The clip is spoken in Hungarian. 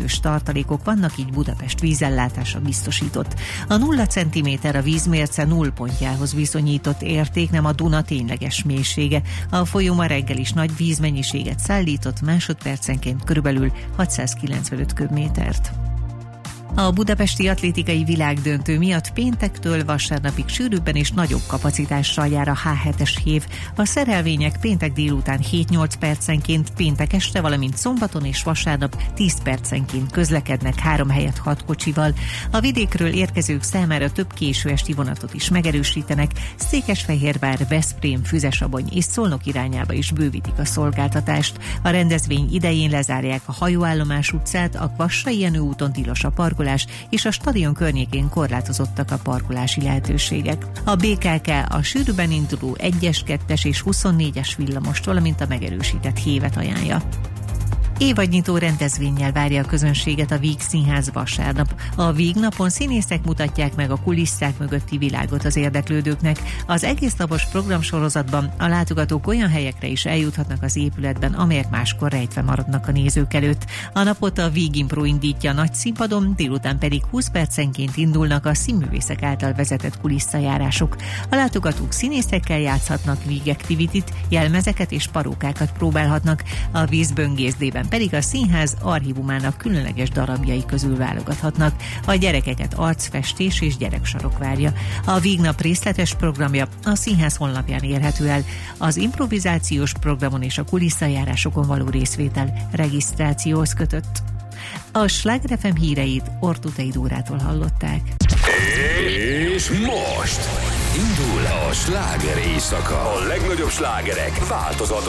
jelentős tartalékok vannak, így Budapest vízellátása biztosított. A 0 cm a vízmérce 0 pontjához viszonyított érték nem a Duna tényleges mélysége. A folyó ma reggel is nagy vízmennyiséget szállított, másodpercenként körülbelül 695 köbmétert. A budapesti atlétikai világdöntő miatt péntektől vasárnapig sűrűbben és nagyobb kapacitással jár a H7-es hév. A szerelvények péntek délután 7-8 percenként, péntek este, valamint szombaton és vasárnap 10 percenként közlekednek 3 helyett 6 kocsival. A vidékről érkezők számára több késő esti vonatot is megerősítenek, Székesfehérvár, Veszprém, Füzesabony és Szolnok irányába is bővítik a szolgáltatást. A rendezvény idején lezárják a Hajóállomás utcát, a Kvassai Jenő úton tilos a parkolás, és a stadion környékén korlátozottak a parkolási lehetőségek. A BKK a sűrűben induló 1-es, 2-es és 24-es villamost, valamint a megerősített hévet ajánlja. Évadnyitó rendezvénnyel várja a közönséget a Víg Színház vasárnap. A Víg napon színészek mutatják meg a kulisszák mögötti világot az érdeklődőknek. Az egész napos programsorozatban a látogatók olyan helyekre is eljuthatnak az épületben, amelyek máskor rejtve maradnak a nézők előtt. A napot a Víg Impro indítja a nagy színpadon, délután pedig 20 percenként indulnak a színművészek által vezetett kulisszajárások. A látogatók színészekkel játszhatnak Víg Activity-t, jelmezeket és parókákat próbálhatnak. A vízböngészdében pedig a színház archívumának különleges darabjai közül válogathatnak. A gyerekeket arcfestés és gyereksarok várja. A Vígnap részletes programja a színház honlapján érhető el. Az improvizációs programon és a kulisszajárásokon való részvétel regisztrációhoz kötött. A Sláger FM híreit Ortuthey Dórától hallották. És most indul a sláger éjszaka. A legnagyobb slágerek változat